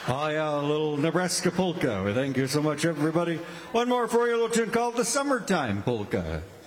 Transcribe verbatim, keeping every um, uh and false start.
Oh yeah, a little Nebraska polka. Thank you so much, everybody. One more for you, a little tune called the Summertime Polka.